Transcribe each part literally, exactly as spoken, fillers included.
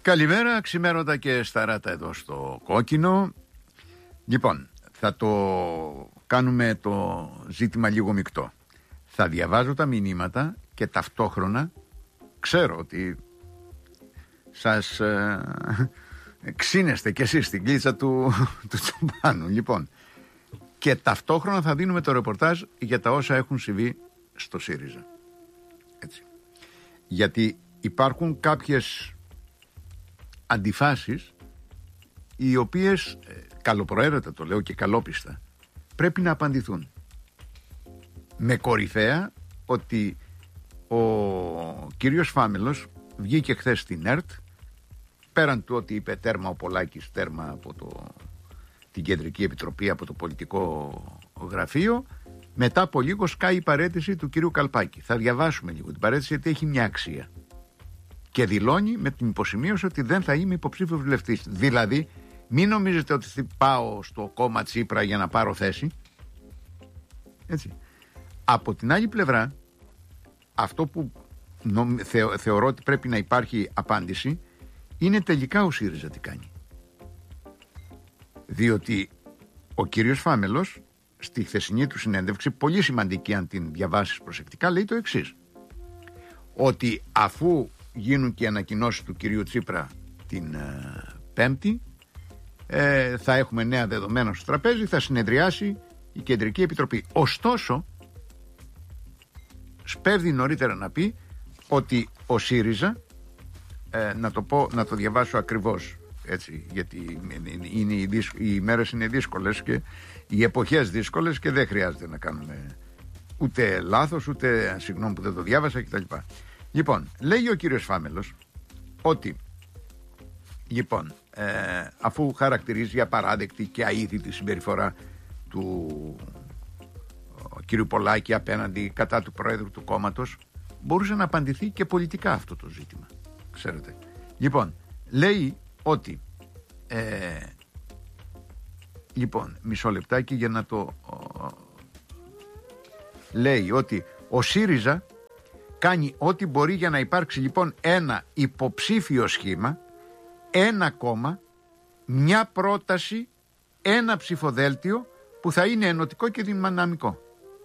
Καλημέρα, ξημέρωτα και σταράτα εδώ στο κόκκινο. Λοιπόν, θα το κάνουμε το ζήτημα λίγο μεικτό. Θα διαβάζω τα μηνύματα και ταυτόχρονα ξέρω ότι σας ε, ξύνεστε κι εσείς στην κλίτσα του, του τσομπάνου. Λοιπόν, και ταυτόχρονα θα δίνουμε το ρεπορτάζ για τα όσα έχουν συμβεί στο ΣΥΡΙΖΑ. Έτσι. Γιατί υπάρχουν κάποιες αντιφάσεις οι οποίες, καλοπροαίρετα το λέω και καλόπιστα, πρέπει να απαντηθούν. Με κορυφαία ότι ο κύριος Φάμελος βγήκε χθες στην ΕΡΤ, πέραν του ότι είπε τέρμα ο Πολάκης, τέρμα από το, την Κεντρική Επιτροπή, από το πολιτικό γραφείο, μετά από λίγο σκάει η παραίτηση του κύριου Καλπάκη. Θα διαβάσουμε λίγο την παραίτηση γιατί έχει μια αξία. Και δηλώνει με την υποσημείωση ότι δεν θα είμαι υποψήφιος βουλευτής. Δηλαδή, μην νομίζετε ότι θα πάω στο κόμμα Τσίπρα για να πάρω θέση. Έτσι. Από την άλλη πλευρά, αυτό που νομ, θεω, θεωρώ ότι πρέπει να υπάρχει απάντηση είναι τελικά ο ΣΥΡΙΖΑ τι κάνει. Διότι ο κύριος Φάμελος στη χθεσινή του συνέντευξη, πολύ σημαντική αν την διαβάσεις προσεκτικά, λέει το εξής. Ότι αφού γίνουν και οι ανακοινώσεις του κυρίου Τσίπρα την ε, Πέμπτη, ε, θα έχουμε νέα δεδομένα στο τραπέζι, θα συνεδριάσει η Κεντρική Επιτροπή. Ωστόσο, σπέβδει νωρίτερα να πει ότι ο ΣΥΡΙΖΑ, ε, να, το πω, να το διαβάσω ακριβώς, έτσι, γιατί είναι οι, δύσκ, οι ημέρες είναι δύσκολες και οι εποχές δύσκολες και δεν χρειάζεται να κάνουμε ούτε λάθος, ούτε συγγνώμη που δεν το διάβασα κτλ. Λοιπόν, λέει ο κύριος Φάμελος ότι, λοιπόν, ε, αφού χαρακτηρίζει απαράδεκτη και αήθητη συμπεριφορά του κύριου Πολάκη απέναντι κατά του Προέδρου του κόμματος, μπορούσε να απαντηθεί και πολιτικά αυτό το ζήτημα. Ξέρετε. Λοιπόν, λέει ότι ε, λοιπόν, μισό λεπτάκι για να το ο, λέει ότι ο ΣΥΡΙΖΑ κάνει ό,τι μπορεί για να υπάρξει λοιπόν ένα υποψήφιο σχήμα, ένα κόμμα, μια πρόταση, ένα ψηφοδέλτιο που θα είναι ενωτικό και δυναμικό.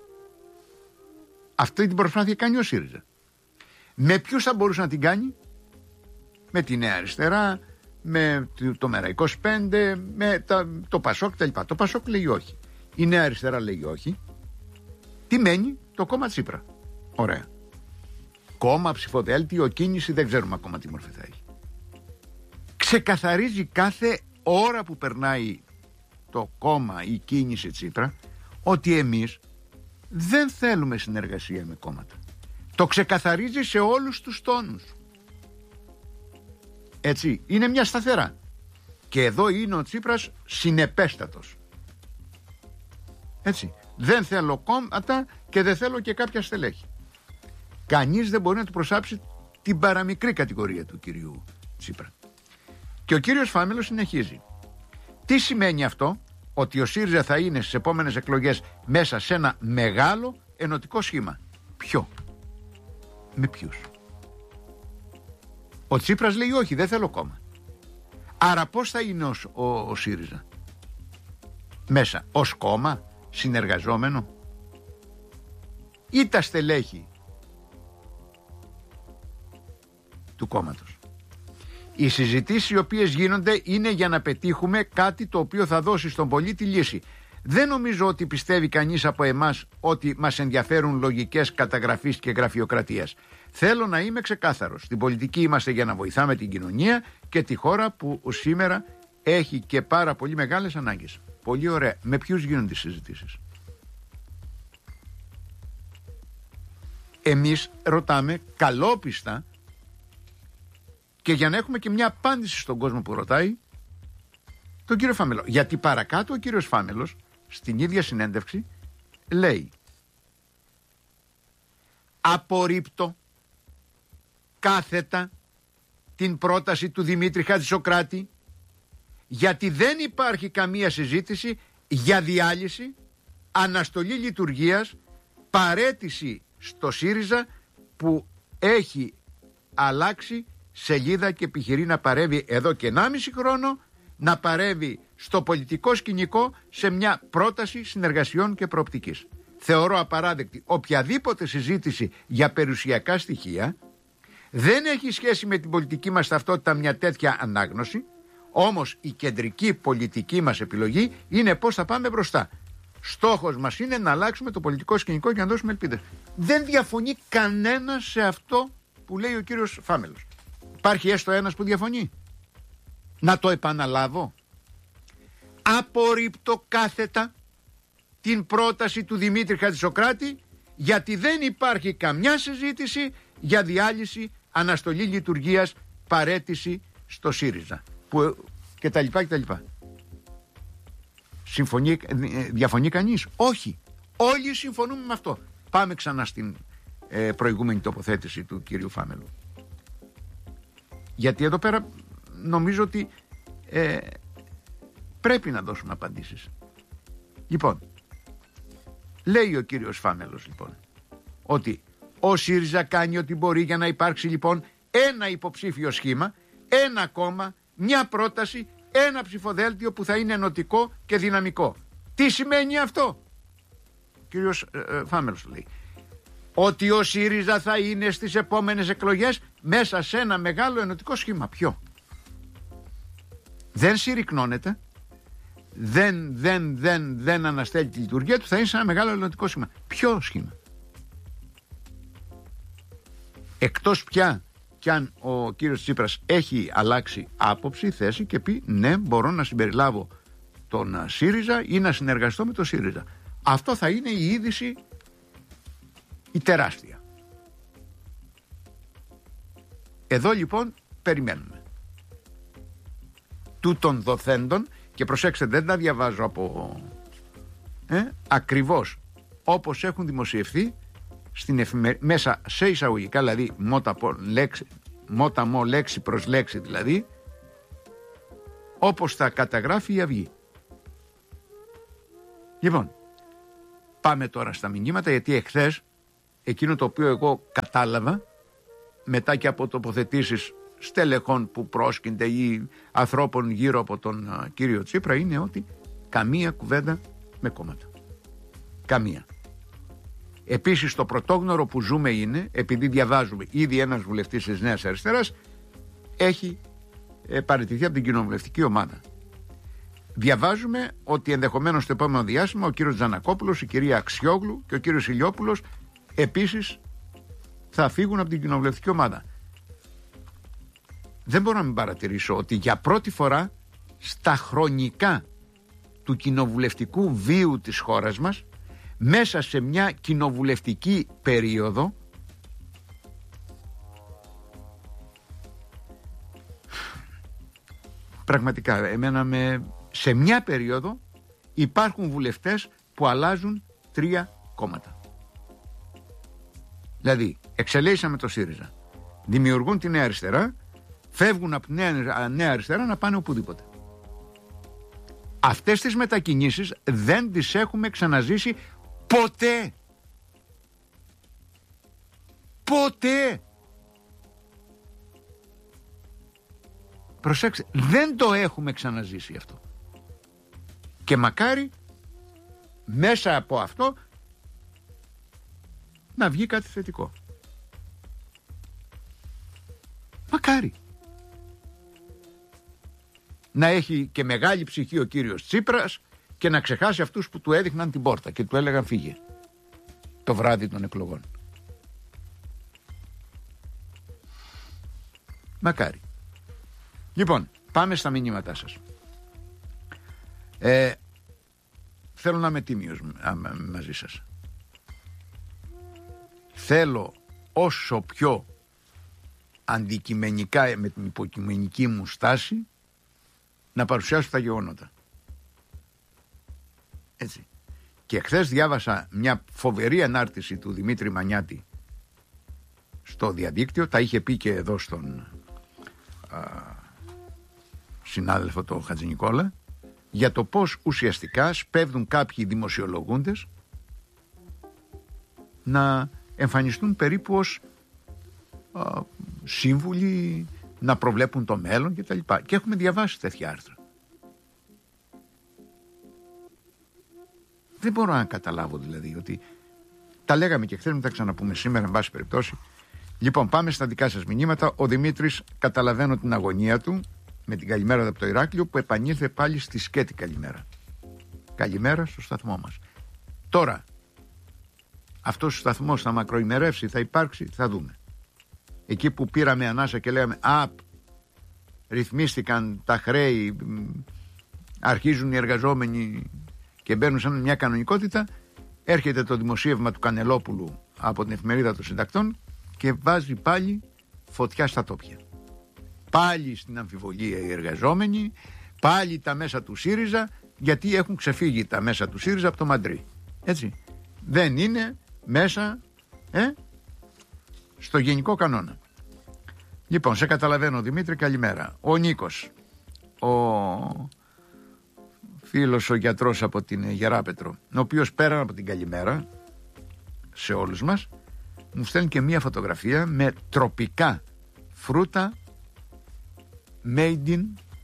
Αυτή την προσπάθεια κάνει ο ΣΥΡΙΖΑ. Με ποιους θα μπορούσε να την κάνει? Με τη Νέα Αριστερά, με το Μέρα είκοσι πέντε, με τα, το Πασόκ κτλ. Το Πασόκ λέει όχι. Η Νέα Αριστερά λέει όχι. Τι μένει? Το κόμμα Τσίπρα. Ωραία. Κόμμα, ψηφοδέλτιο, κίνηση, δεν ξέρουμε ακόμα τι μορφή θα έχει. Ξεκαθαρίζει κάθε ώρα που περνάει το κόμμα, η κίνηση Τσίπρα, ότι εμείς δεν θέλουμε συνεργασία με κόμματα. Το ξεκαθαρίζει σε όλους τους τόνους. Έτσι, είναι μια σταθερά. Και εδώ είναι ο Τσίπρας συνεπέστατος. Έτσι, δεν θέλω κόμματα και δεν θέλω και κάποια στελέχη. Κανείς δεν μπορεί να του προσάψει την παραμικρή κατηγορία του κυρίου Τσίπρα. Και ο κύριος Φάμελος συνεχίζει. Τι σημαίνει αυτό? Ότι ο ΣΥΡΙΖΑ θα είναι στις επόμενες εκλογές μέσα σε ένα μεγάλο ενωτικό σχήμα. Ποιο? Με ποιους? Ο Τσίπρας λέει όχι, δεν θέλω κόμμα. Άρα πώς θα είναι ο, ο, ο ΣΥΡΙΖΑ μέσα? Ως κόμμα συνεργαζόμενο ή τα στελέχη του κόμματος? Οι συζητήσεις οι οποίες γίνονται είναι για να πετύχουμε κάτι το οποίο θα δώσει στον πολίτη λύση. Δεν νομίζω ότι πιστεύει κανείς από εμάς ότι μας ενδιαφέρουν λογικές καταγραφής και γραφειοκρατίας. Θέλω να είμαι ξεκάθαρος. Στην πολιτική είμαστε για να βοηθάμε την κοινωνία και τη χώρα που σήμερα έχει και πάρα πολύ μεγάλες ανάγκες. Πολύ ωραία. Με ποιους γίνονται οι συζητήσεις? Εμείς ρωτάμε καλόπιστα και για να έχουμε και μια απάντηση στον κόσμο που ρωτάει τον κύριο Φάμελο. Γιατί παρακάτω ο κύριος Φάμελος στην ίδια συνέντευξη λέει: απορρίπτω κάθετα την πρόταση του Δημήτρη Χατζησοκράτη, γιατί δεν υπάρχει καμία συζήτηση για διάλυση, αναστολή λειτουργίας, παραίτηση στο ΣΥΡΙΖΑ που έχει αλλάξει σελίδα και επιχειρεί να παρεύει εδώ και ενάμιση χρόνο, να παρεύει στο πολιτικό σκηνικό σε μια πρόταση συνεργασιών και προοπτικής. Θεωρώ απαράδεκτη οποιαδήποτε συζήτηση για περιουσιακά στοιχεία. Δεν έχει σχέση με την πολιτική μας ταυτότητα μια τέτοια ανάγνωση. Όμως η κεντρική πολιτική μας επιλογή είναι πώς θα πάμε μπροστά. Στόχος μας είναι να αλλάξουμε το πολιτικό σκηνικό και να δώσουμε ελπίδες. Δεν διαφωνεί κανένας σε αυτό που λέει ο κύριος Φάμελος. Υπάρχει έστω ένας που διαφωνεί? Να το επαναλάβω. Απορρίπτω κάθετα την πρόταση του Δημήτρη Χατζησοκράτη, γιατί δεν υπάρχει καμιά συζήτηση για διάλυση, αναστολή λειτουργίας, παρέτηση στο ΣΥΡΙΖΑ που, και τα λοιπά και τα λοιπά. Συμφωνεί, διαφωνεί κανείς? Όχι. Όλοι συμφωνούμε με αυτό. Πάμε ξανά στην ε, προηγούμενη τοποθέτηση του κυρίου Φάμελου. Γιατί εδώ πέρα νομίζω ότι ε, πρέπει να δώσουμε απαντήσεις. Λοιπόν, λέει ο κύριος Φάμελος λοιπόν ότι ο ΣΥΡΙΖΑ κάνει ό,τι μπορεί για να υπάρξει λοιπόν ένα υποψήφιο σχήμα, ένα κόμμα, μια πρόταση, ένα ψηφοδέλτιο που θα είναι ενωτικό και δυναμικό. Τι σημαίνει αυτό? Ο κύριος ε, ε, Φάμελος λέει ότι ο ΣΥΡΙΖΑ θα είναι στις επόμενες εκλογές μέσα σε ένα μεγάλο ενωτικό σχήμα. Ποιο? Δεν συρρυκνώνεται, δεν, δεν, δεν, δεν αναστέλει τη λειτουργία του, θα είναι σε ένα μεγάλο ενωτικό σχήμα. Ποιο σχήμα? Εκτός πια κι αν ο κύριος Τσίπρας έχει αλλάξει άποψη, θέση και πει ναι, μπορώ να συμπεριλάβω τον ΣΥΡΙΖΑ ή να συνεργαστώ με τον ΣΥΡΙΖΑ. Αυτό θα είναι η είδηση η τεράστια. Εδώ λοιπόν περιμένουμε. Τούτων δοθέντων, και προσέξτε, δεν τα διαβάζω από ε, ακριβώς όπως έχουν δημοσιευθεί στην εφημε... μέσα σε εισαγωγικά, δηλαδή μότα, λέξη, μότα μο λέξη προς λέξη, δηλαδή όπως τα καταγράφει η Αυγή. Λοιπόν, πάμε τώρα στα μηνύματα, γιατί εχθές εκείνο το οποίο εγώ κατάλαβα μετά και από τοποθετήσεις στελεχών που πρόσκυνται ή ανθρώπων γύρω από τον uh, κύριο Τσίπρα είναι ότι καμία κουβέντα με κόμματα. Καμία. Επίσης το πρωτόγνωρο που ζούμε είναι, επειδή διαβάζουμε ήδη ένας βουλευτής της Νέας Αριστεράς έχει ε, παραιτηθεί από την κοινοβουλευτική ομάδα. Διαβάζουμε ότι ενδεχομένως στο επόμενο διάστημα ο κύριος Τζανακόπουλος, η κυρία Αξιόγλου και ο κύριος Ηλιόπουλος επίσης θα φύγουν από την κοινοβουλευτική ομάδα. Δεν μπορώ να μην παρατηρήσω ότι για πρώτη φορά στα χρονικά του κοινοβουλευτικού βίου της χώρας μας, μέσα σε μια κοινοβουλευτική περίοδο, πραγματικά εμένα με, σε μια περίοδο υπάρχουν βουλευτές που αλλάζουν τρία κόμματα. Δηλαδή εξελέγησαν το ΣΥΡΙΖΑ, δημιουργούν τη Νέα Αριστερά, φεύγουν από τη νέα, νέα Αριστερά να πάνε οπουδήποτε. Αυτές τις μετακινήσεις δεν τις έχουμε ξαναζήσει ποτέ. Ποτέ. Προσέξτε, δεν το έχουμε ξαναζήσει αυτό. Και μακάρι μέσα από αυτό να βγει κάτι θετικό. Μακάρι. Να έχει και μεγάλη ψυχή ο κύριος Τσίπρας και να ξεχάσει αυτούς που του έδειχναν την πόρτα και του έλεγαν φύγε το βράδυ των εκλογών. Μακάρι. Λοιπόν, πάμε στα μηνύματά σας. Ε, θέλω να είμαι τίμιος μαζί σας. Θέλω όσο πιο αντικειμενικά, με την υποκειμενική μου στάση, να παρουσιάσω τα γεγονότα. Έτσι. Και χθες διάβασα μια φοβερή ανάρτηση του Δημήτρη Μανιάτη στο διαδίκτυο, τα είχε πει και εδώ στον α, συνάδελφο το Χατζηνικόλα, για το πώς ουσιαστικά σπέβδουν κάποιοι δημοσιολογούντες να εμφανιστούν περίπου ως α, σύμβουλοι να προβλέπουν το μέλλον κτλ. Και, και έχουμε διαβάσει τέτοια άρθρα. Δεν μπορώ να καταλάβω δηλαδή ότι τα λέγαμε και χθες, μην τα ξαναπούμε σήμερα, εν πάση περιπτώσει. Λοιπόν, πάμε στα δικά σας μηνύματα. Ο Δημήτρης, καταλαβαίνω την αγωνία του με την καλημέρα από το Ηράκλειο, που επανήλθε πάλι στη σκέτη καλημέρα. Καλημέρα στο σταθμό μας. Τώρα, αυτός ο σταθμός θα μακροημερεύσει, θα υπάρξει, θα δούμε. Εκεί που πήραμε ανάσα και λέγαμε «Α, ρυθμίστηκαν τα χρέη, αρχίζουν οι εργαζόμενοι και μπαίνουν σαν μια κανονικότητα», έρχεται το δημοσίευμα του Κανελόπουλου από την εφημερίδα των συντακτών και βάζει πάλι φωτιά στα τόπια. Πάλι στην αμφιβολία οι εργαζόμενοι, πάλι τα μέσα του ΣΥΡΙΖΑ, γιατί έχουν ξεφύγει τα μέσα του ΣΥΡΙΖΑ από το Μαντρί. Έτσι. Δεν είναι μέσα ε, στο γενικό κανόνα. Λοιπόν, σε καταλαβαίνω Δημήτρη, καλημέρα. Ο Νίκος, ο φίλος ο γιατρός από την Γεράπετρο, ο οποίος πέραν από την καλημέρα σε όλους μας, μου στέλνει και μία φωτογραφία με τροπικά φρούτα made in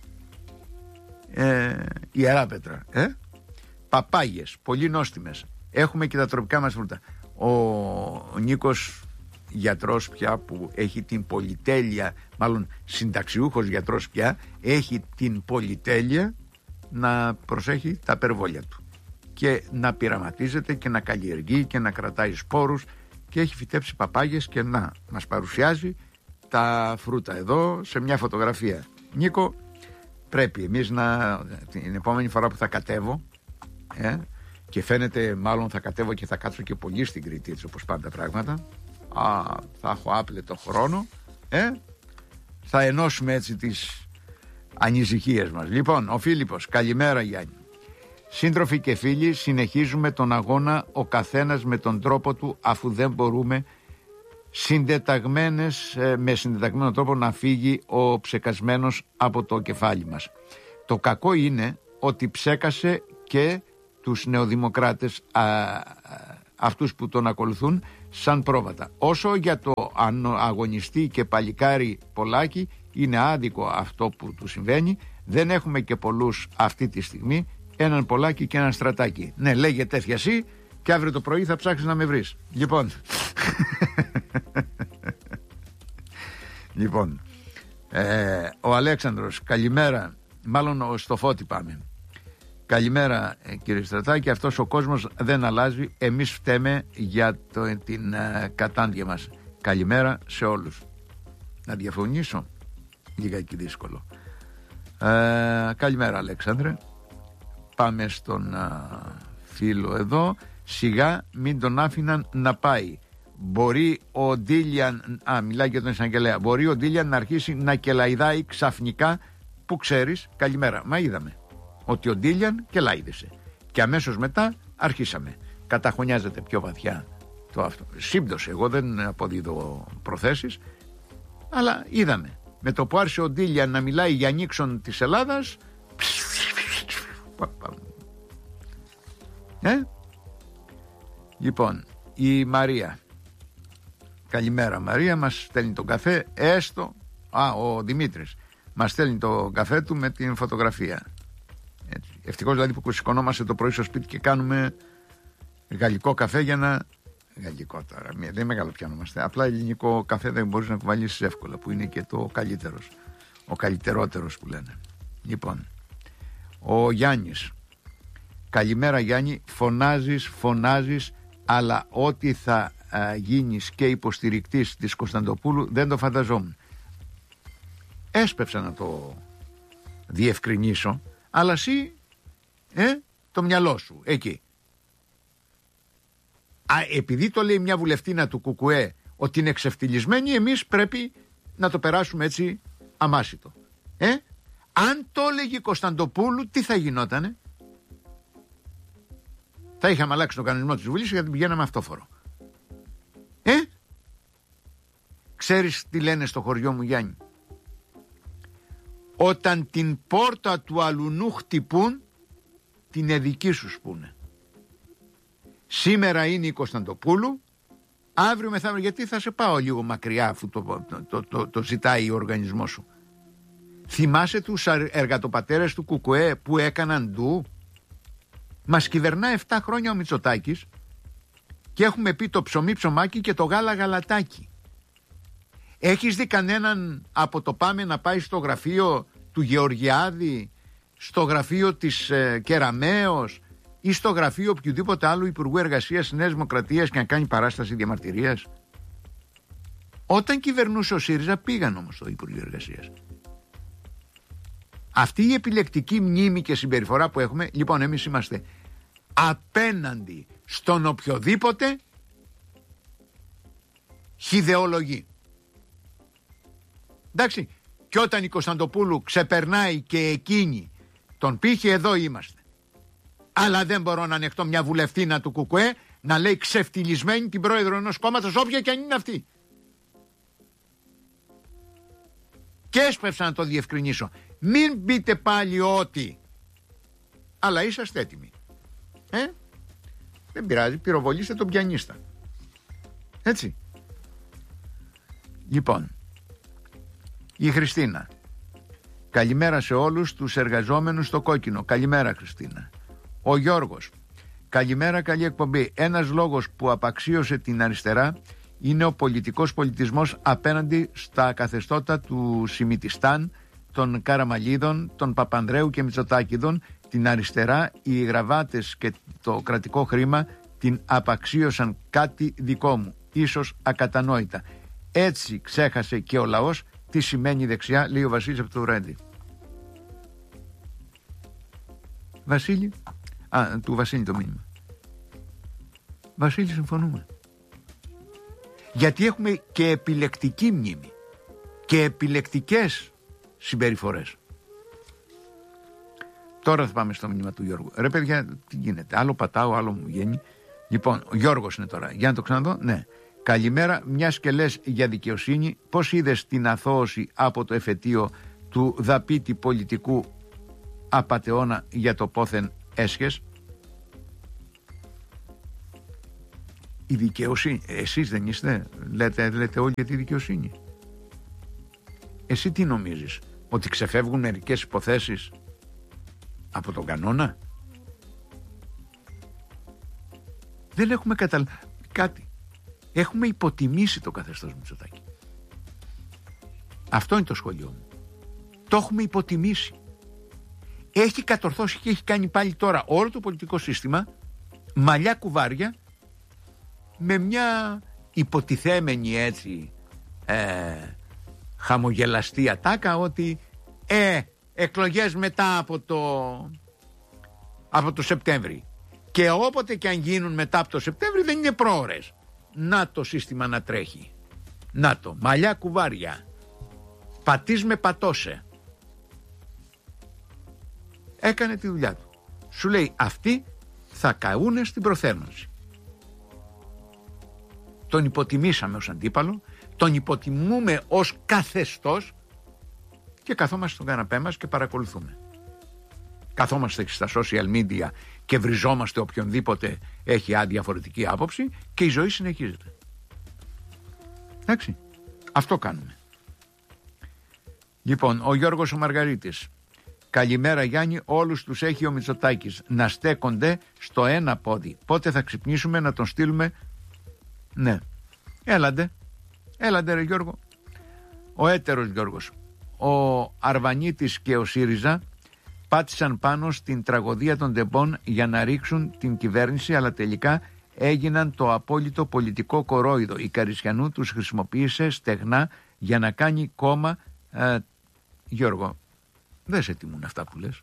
ε, Ιεράπετρα. Ε? Παπάγιες, πολύ νόστιμες. Έχουμε και τα τροπικά μας φρούτα. Ο, ο Νίκος, γιατρός πια, που έχει την πολυτέλεια, μάλλον συνταξιούχος γιατρός πια, έχει την πολυτέλεια να προσέχει τα περβόλια του και να πειραματίζεται και να καλλιεργεί και να κρατάει σπόρους, και έχει φυτέψει παπάγιες και να μας παρουσιάζει τα φρούτα εδώ σε μια φωτογραφία. Νίκο, πρέπει εμείς να, την επόμενη φορά που θα κατέβω, ε, και φαίνεται μάλλον θα κατέβω και θα κάτσω και πολύ στην Κρήτη, έτσι όπως πάνε τα πράγματα, α, θα έχω άπλετο χρόνο, ε, θα ενώσουμε έτσι τις ανησυχίες μας. Λοιπόν, ο Φίλιππος, καλημέρα Γιάννη. Σύντροφοι και φίλοι, συνεχίζουμε τον αγώνα ο καθένας με τον τρόπο του, αφού δεν μπορούμε συντεταγμένες, με συντεταγμένο τρόπο να φύγει ο ψεκασμένος από το κεφάλι μας. Το κακό είναι ότι ψέκασε και τους νεοδημοκράτες, α, α, αυτούς που τον ακολουθούν σαν πρόβατα. Όσο για το αγωνιστή και παλικάρι Πολάκη, είναι άδικο αυτό που του συμβαίνει. Δεν έχουμε και πολλούς αυτή τη στιγμή, έναν Πολάκη και έναν Στρατάκη. Ναι, λέγε τέτοια εσύ και αύριο το πρωί θα ψάξεις να με βρεις. Λοιπόν, λοιπόν ε, ο Αλέξανδρος, καλημέρα. Μάλλον στο Φώτη πάμε. Καλημέρα ε, κύριε Στρατάκη. Αυτός ο κόσμος δεν αλλάζει. Εμείς φταίμε για το, την ε, κατάντια μας. Καλημέρα σε όλους. Να διαφωνήσω, λιγάκι δύσκολο. ε, Καλημέρα Αλέξανδρε. Πάμε στον α, φίλο εδώ. Σιγά μην τον άφηναν να πάει. Μπορεί ο Ντίλιαν, α, μιλάει για τον εισαγγελέα, μπορεί ο Ντίλιαν να αρχίσει να κελαϊδάει ξαφνικά, που ξέρεις. Καλημέρα. Μα είδαμε ότι ο Ντίλιαν κελάιδησε και αμέσως μετά αρχίσαμε. Καταχωνιάζεται πιο βαθιά το αυτό. Σύμπτωση, εγώ δεν αποδίδω προθέσεις, αλλά είδαμε με το που άρχισε ο Ντίλιαν να μιλάει για ανοίξον της Ελλάδας, ε? Λοιπόν, η Μαρία, καλημέρα Μαρία, μας στέλνει τον καφέ, έστω, α, ο Δημήτρης μας στέλνει το καφέ του με την φωτογραφία. Έτσι. Ευτυχώς δηλαδή που σηκωνόμαστε το πρωί στο σπίτι και κάνουμε γαλλικό καφέ για να... Γαλλικό τώρα, δεν μεγαλοπιάνομαστε. Απλά ελληνικό καφέ δεν μπορείς να κουβαλήσεις εύκολα, που είναι και το καλύτερος, ο καλύτερότερος που λένε. Λοιπόν, ο Γιάννης, καλημέρα Γιάννη, φωνάζεις, φωνάζεις, αλλά ό,τι θα α, γίνεις και υποστηρικτής της Κωνσταντοπούλου δεν το φανταζόμουν. Έσπευσα να το διευκρινίσω, αλλά εσύ ε, το μυαλό σου εκεί. Α, επειδή το λέει μια βουλευτίνα του Κουκουέ ότι είναι εξευτυλισμένη, εμείς πρέπει να το περάσουμε έτσι αμάσιτο. Ε, αν το έλεγε η Κωνσταντοπούλου, τι θα γινότανε? Θα είχαμε αλλάξει τον κανονισμό της Βουλής γιατί πηγαίναμε αυτόφορο. Ε, ξέρεις τι λένε στο χωριό μου Γιάννη? Όταν την πόρτα του αλουνού χτυπούν, την εδική σου σπούνε. Σήμερα είναι η Κωνσταντοπούλου, Αύριο μεθαύριο, γιατί θα σε πάω λίγο μακριά αφού το, το, το, το, το ζητάει ο οργανισμός σου. Θυμάσαι τους εργατοπατέρες του Κουκουέ που έκαναν ντου? Μας κυβερνά επτά χρόνια ο Μητσοτάκης και έχουμε πει το ψωμί ψωμάκι και το γάλα γαλατάκι. Έχεις δει κανέναν από το Πάμε να πάει στο γραφείο του Γεωργιάδη, στο γραφείο της ε, Κεραμέως ή στο γραφείο οποιοδήποτε άλλου Υπουργού Εργασίας της Νέας Δημοκρατίας και να κάνει παράσταση διαμαρτυρίας? Όταν κυβερνούσε ο ΣΥΡΙΖΑ πήγαν όμως στο Υπουργείο Εργασίας. Αυτή η επιλεκτική μνήμη και συμπεριφορά που έχουμε, λοιπόν, εμείς είμαστε απέναντι στον οποιοδήποτε χυδεολογεί. Εντάξει, και όταν η Κωνσταντοπούλου ξεπερνάει και εκείνη τον πύχη, εδώ είμαστε. Αλλά δεν μπορώ να ανεχτώ μια βουλευτήνα του Κουκουέ να λέει ξεφτυλισμένη την πρόεδρο ενός κόμματος, όποια και αν είναι αυτή. Και έσπευσα να το διευκρινίσω. Μην πείτε πάλι ότι, αλλά είσαστε έτοιμοι. Ε, δεν πειράζει, πυροβολήστε τον πιανίστα. Έτσι. Λοιπόν, η Χριστίνα. Καλημέρα σε όλους τους εργαζόμενους στο κόκκινο. Καλημέρα, Χριστίνα. Ο Γιώργος. Καλημέρα, καλή εκπομπή. Ένας λόγος που απαξίωσε την αριστερά είναι ο πολιτικός πολιτισμός απέναντι στα καθεστώτα του Σιμιτιστάν, των Καραμαλίδων, των Παπανδρέου και Μητσοτάκηδων. Την αριστερά, οι γραβάτες και το κρατικό χρήμα την απαξίωσαν, κάτι δικό μου, ίσως ακατανόητα. Έτσι ξέχασε και ο λαός τι σημαίνει δεξιά, λέει ο Βασίλης από το Ρέντι. Βασίλη, α, του Βασίλη το μήνυμα. Βασίλη, συμφωνούμε. Γιατί έχουμε και επιλεκτική μνήμη και επιλεκτικές συμπεριφορές. Τώρα θα πάμε στο μήνυμα του Γιώργου. Ρε παιδιά, τι γίνεται? Άλλο πατάω, άλλο μου βγαίνει. Λοιπόν, ο Γιώργος είναι τώρα. Για να το ξαναδώ. Ναι. Καλημέρα, μιας και λες για δικαιοσύνη, πώς είδες την αθώωση από το εφετείο του δαπίτη πολιτικού απατεώνα για το πόθεν έσχες? Η δικαιοσύνη, εσείς δεν είστε, λέτε, λέτε όλοι για τη δικαιοσύνη. Εσύ τι νομίζεις, ότι ξεφεύγουν μερικές υποθέσεις από τον κανόνα? Δεν έχουμε καταλάβει κάτι. Έχουμε υποτιμήσει το καθεστώς Μητσοτάκη. Αυτό είναι το σχόλιο μου. Το έχουμε υποτιμήσει. Έχει κατορθώσει και έχει κάνει πάλι τώρα όλο το πολιτικό σύστημα μαλλιά κουβάρια με μια υποτιθέμενη έτσι ε, χαμογελαστή ατάκα ότι ε, εκλογές μετά από το, από το Σεπτέμβρη. Και όποτε και αν γίνουν μετά από το Σεπτέμβρη δεν είναι πρόωρες. Να το σύστημα να τρέχει. Να το, μαλλιά κουβάρια. Πατής με πατώσε. Έκανε τη δουλειά του. Σου λέει αυτοί θα καούνε στην προθέρμανση. Τον υποτιμήσαμε ως αντίπαλο, τον υποτιμούμε ως καθεστώς και καθόμαστε στον καναπέ μας και παρακολουθούμε. Καθόμαστε στα social media και βριζόμαστε οποιονδήποτε έχει αδιαφορετική άποψη και η ζωή συνεχίζεται. Εντάξει, αυτό κάνουμε. Λοιπόν, ο Γιώργος ο Μαργαρίτης. Καλημέρα Γιάννη, όλους τους έχει ο Μητσοτάκης να στέκονται στο ένα πόδι. Πότε θα ξυπνήσουμε να τον στείλουμε? Ναι, έλαντε, έλαντε ρε Γιώργο. Ο έτερος Γιώργος. Ο Αρβανίτης και ο ΣΥΡΙΖΑ πάτησαν πάνω στην τραγωδία των τεμπών για να ρίξουν την κυβέρνηση, αλλά τελικά έγιναν το απόλυτο πολιτικό κορόιδο. Η Καρισιανού τους χρησιμοποίησε στεγνά για να κάνει κόμμα. ε, Γιώργο, δεν σε τιμούν αυτά που λες.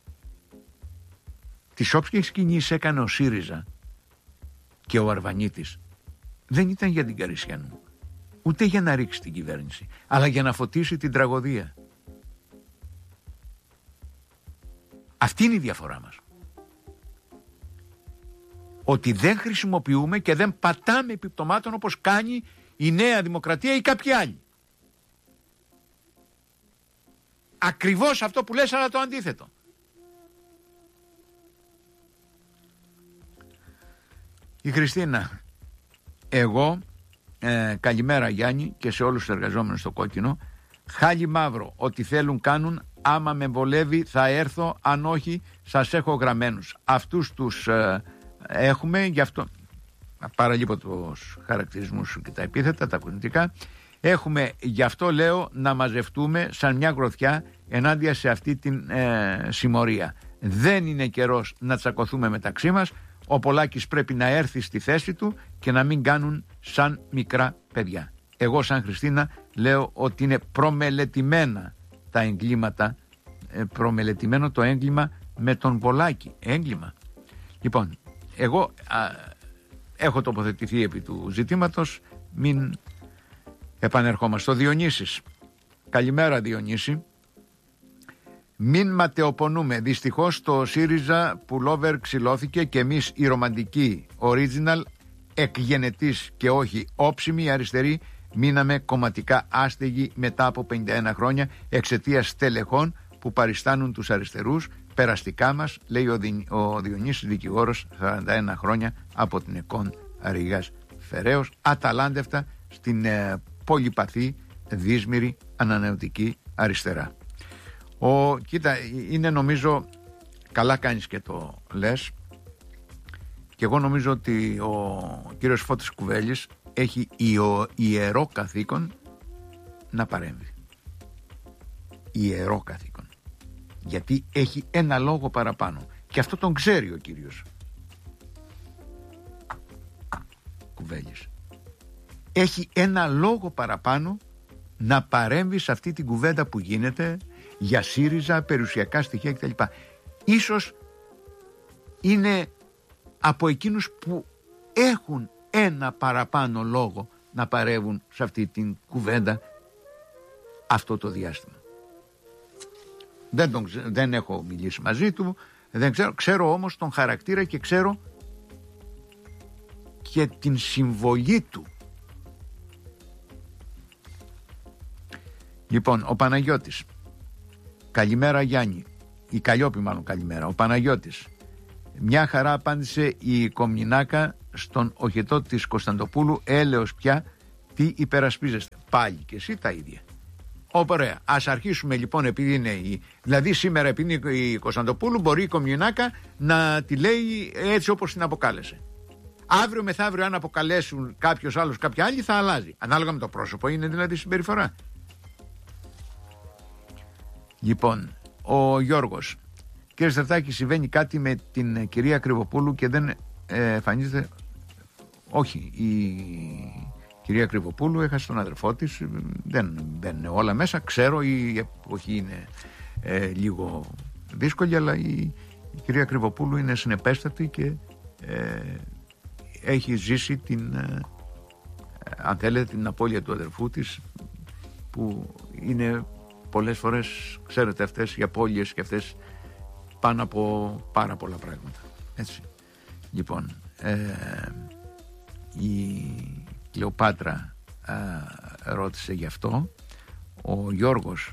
Τις όποιες κινήσεις έκανε ο ΣΥΡΙΖΑ και ο Αρβανίτης δεν ήταν για την Καρισιανού, ούτε για να ρίξει την κυβέρνηση, αλλά για να φωτίσει την τραγωδία. Αυτή είναι η διαφορά μας. Ότι δεν χρησιμοποιούμε και δεν πατάμε επιπτωμάτων όπως κάνει η Νέα Δημοκρατία ή κάποιοι άλλοι. Ακριβώς αυτό που λες, αλλά το αντίθετο. Η Χριστίνα. Εγώ ε, καλημέρα Γιάννη και σε όλους τους εργαζόμενους στο Κόκκινο. Χάλι μαύρο, ό,τι θέλουν κάνουν. Άμα με βολεύει θα έρθω, αν όχι σας έχω γραμμένους. Αυτούς τους ε, έχουμε, γι' αυτό παραλείπω τους χαρακτηρισμούς και τα επίθετα, τα κογνητικά. Έχουμε, γι' αυτό λέω, να μαζευτούμε σαν μια γροθιά ενάντια σε αυτή την ε, συμμορία. Δεν είναι καιρός να τσακωθούμε μεταξύ μας. Ο Πολάκης πρέπει να έρθει στη θέση του και να μην κάνουν σαν μικρά παιδιά. Εγώ σαν Χριστίνα λέω ότι είναι προμελετημένα τα εγκλήματα, ε, προμελετημένο το έγκλημα με τον Πολάκη. Έγκλημα. Λοιπόν, εγώ α, έχω τοποθετηθεί επί του ζητήματος, μην επανερχόμαστε. Ο Διονύσης. Καλημέρα Διονύση. Μην ματαιοπονούμε. Δυστυχώς το ΣΥΡΙΖΑ πουλόβερ ξυλώθηκε και εμείς οι ρομαντικοί original, εκγενετής και όχι όψιμοι αριστεροί, μείναμε κομματικά άστεγοι μετά από πενήντα ένα χρόνια εξαιτίας στελεχών που παριστάνουν τους αριστερούς. Περαστικά μας, λέει ο, Δι... ο Διονύσης, δικηγόρος, σαράντα ένα χρόνια από την ΕΚΟΝ Ρήγας Φεραίος, αταλάντευτα στην ε, πολυπαθή, δύσμηρη, ανανεωτική αριστερά. Ο, κοίτα, είναι νομίζω, καλά κάνεις και το λες, και εγώ νομίζω ότι ο κύριος Φώτης Κουβέλης έχει ιο, ιερό καθήκον να παρέμβει. Ιερό καθήκον. Γιατί έχει ένα λόγο παραπάνω. Και αυτό τον ξέρει ο κύριος Κουβέλης. Έχει ένα λόγο παραπάνω να παρέμβει σε αυτή την κουβέντα που γίνεται για ΣΥΡΙΖΑ, περιουσιακά στοιχεία κτλ. Ίσως είναι από εκείνους που έχουν ένα παραπάνω λόγο να παρεύουν σε αυτή την κουβέντα αυτό το διάστημα. Δεν, τον, δεν έχω μιλήσει μαζί του, δεν ξέρω, ξέρω όμως τον χαρακτήρα και ξέρω και την συμβολή του. Λοιπόν, ο Παναγιώτης. Καλημέρα Γιάννη. Η Καλλιόπη μάλλον καλημέρα. Ο Παναγιώτης. Μια χαρά απάντησε η Κομνηνάκα στον οχετό της Κωνσταντοπούλου. Έλεος πια, τι υπερασπίζεστε. Πάλι και εσύ τα ίδια. Ωραία. Ας αρχίσουμε λοιπόν, επειδή είναι η... Δηλαδή σήμερα επειδή είναι η Κωνσταντοπούλου, μπορεί η Κομνηνάκα να τη λέει έτσι όπως την αποκάλεσε. Αύριο μεθαύριο αν αποκαλέσουν κάποιος άλλος κάποια άλλη θα αλλάζει. Ανάλογα με το πρόσωπο είναι δηλαδή η συμπεριφορά. Λοιπόν, ο Γιώργος. Κύριε Στερτάκη, συμβαίνει κάτι με την κυρία Κρυβοπούλου και δεν ε, εμφανίζεται. Όχι, η κυρία Κρυβοπούλου έχασε τον αδερφό της. Δεν μπαίνουν όλα μέσα. Ξέρω η εποχή είναι ε, λίγο δύσκολη, αλλά η, η κυρία Κρυβοπούλου είναι συνεπέστατη και ε, έχει ζήσει την, ε, αν θέλετε, την απώλεια του αδερφού της, που είναι πολλές φορές, ξέρετε, αυτές οι απώλειες και αυτές πάνω από πάρα πολλά πράγματα. Έτσι. Λοιπόν, ε, η Κλεοπάτρα ε, ρώτησε γι' αυτό. Ο Γιώργος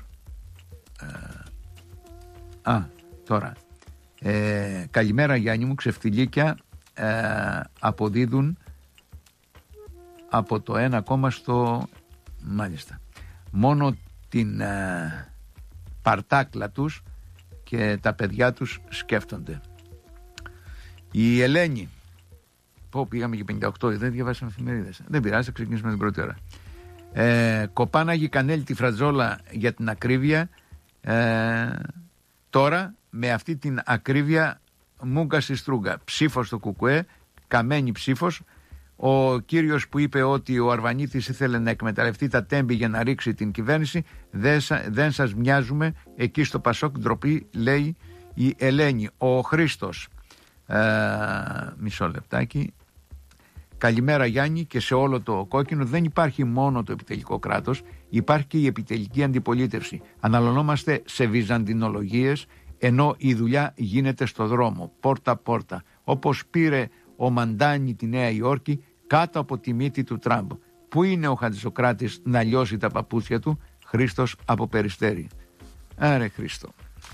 ε, α, τώρα ε, καλημέρα Γιάννη μου, ξεφτιλίκια ε, αποδίδουν από το ένα κόμμα στο μάλιστα μόνο την ε, παρτάκλα τους και τα παιδιά τους σκέφτονται. Η Ελένη. Πω, πήγαμε και πενήντα οκτώ, δεν διαβάσαμε εφημερίδες. Δεν πειράζει, θα ξεκινήσουμε την πρώτη ώρα. Ε, Κοπάναγη Κανέλη τη Φρατζόλα για την ακρίβεια. Ε, τώρα με αυτή την ακρίβεια μούγκα στη στρούγκα. Ψήφος στο Κουκουέ, καμένη ψήφος. Ο κύριος που είπε ότι ο Αρβανίτης ήθελε να εκμεταλλευτεί τα τέμπη για να ρίξει την κυβέρνηση, δεν, δεν σας μοιάζουμε, εκεί στο Πασόκ ντροπή, λέει η Ελένη. Ο Χρήστος, ε, μισό λεπτάκι. Καλημέρα Γιάννη και σε όλο το Κόκκινο. Δεν υπάρχει μόνο το επιτελικό κράτος, υπάρχει και η επιτελική αντιπολίτευση. Αναλωνόμαστε σε βυζαντινολογίες, ενώ η δουλειά γίνεται στο δρόμο, πόρτα πόρτα, όπως πήρε ο Μαντάνη τη Νέα Υόρκη κάτω από τη μύτη του Τραμπ. Πού είναι ο Χατζησοκράτης να λιώσει τα παπούτσια του? Χρήστος από Περιστέρι. Άρε Χρήστο,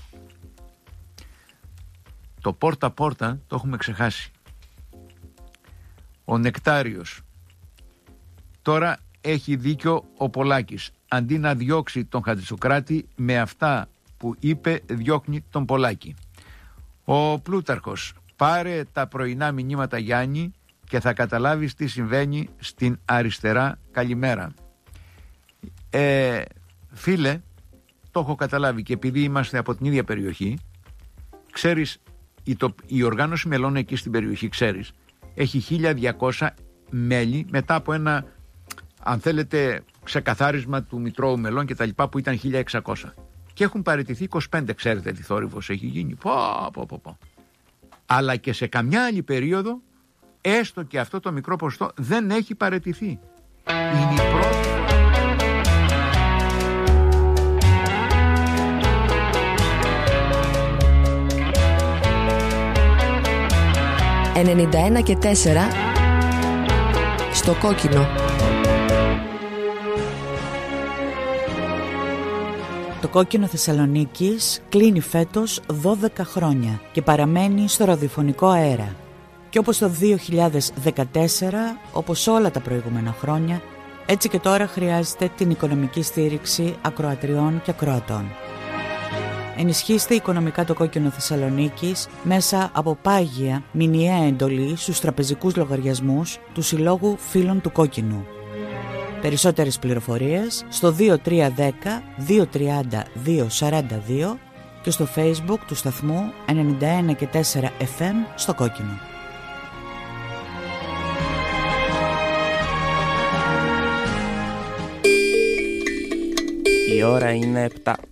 το πόρτα πόρτα το έχουμε ξεχάσει. Ο Νεκτάριος. Τώρα έχει δίκιο ο Πολάκης. Αντί να διώξει τον Χατζησοκράτη, με αυτά που είπε διώχνει τον Πολάκη. Ο Πλούταρχος, πάρε τα πρωινά μηνύματα Γιάννη και θα καταλάβεις τι συμβαίνει στην αριστερά. Καλημέρα. Ε, φίλε, το έχω καταλάβει και επειδή είμαστε από την ίδια περιοχή, ξέρεις, η, το, η οργάνωση μελών εκεί στην περιοχή, ξέρεις, έχει χίλια διακόσια μέλη μετά από ένα, αν θέλετε, ξεκαθάρισμα του Μητρώου Μελών και τα λοιπά που ήταν χίλια εξακόσια. Και έχουν παραιτηθεί είκοσι πέντε, ξέρετε τι θόρυβος έχει γίνει. Πω, πω, πω, πω. Αλλά και σε καμιά άλλη περίοδο, έστω και αυτό το μικρό ποσοστό δεν έχει παραιτηθεί. Είναι η πρώτη. ενενήντα ένα και τέσσερα στο κόκκινο. Το κόκκινο Θεσσαλονίκης κλείνει φέτος δώδεκα χρόνια και παραμένει στο ραδιοφωνικό αέρα. Και όπως το δύο χιλιάδες δεκατέσσερα, όπως όλα τα προηγούμενα χρόνια, έτσι και τώρα χρειάζεται την οικονομική στήριξη ακροατριών και ακροατών. Ενισχύστε οικονομικά το κόκκινο Θεσσαλονίκης μέσα από πάγια μηνιαία εντολή στους τραπεζικούς λογαριασμούς του Συλλόγου Φίλων του Κόκκινου. Περισσότερες πληροφορίες στο δύο τρία ένα μηδέν δύο τρία μηδέν δύο τέσσερα δύο και στο Facebook του σταθμού ενενήντα ένα και τέσσερα εφ εμ στο Κόκκινο. Η ώρα είναι επτά.